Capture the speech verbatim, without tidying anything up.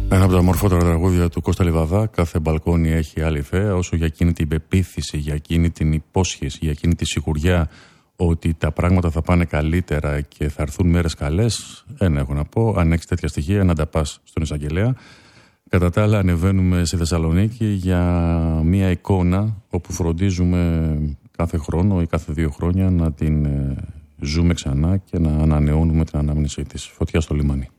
Ένα από τα μορφότερα τραγούδια του Κώστα Λιβαδά. Κάθε μπαλκόνι έχει άλλη θέα. Όσο για εκείνη την πεποίθηση, για εκείνη την υπόσχεση, για εκείνη τη σιγουριά ότι τα πράγματα θα πάνε καλύτερα και θα έρθουν μέρες καλές, ένα έχω να πω. Αν έχεις τέτοια στοιχεία, να τα πας στον εισαγγελέα. Κατά τα άλλα, ανεβαίνουμε στη Θεσσαλονίκη για μια εικόνα όπου φροντίζουμε κάθε χρόνο ή κάθε δύο χρόνια να την ζούμε ξανά και να ανανεώνουμε την ανάμνησή της. Φωτιά στο λιμάνι.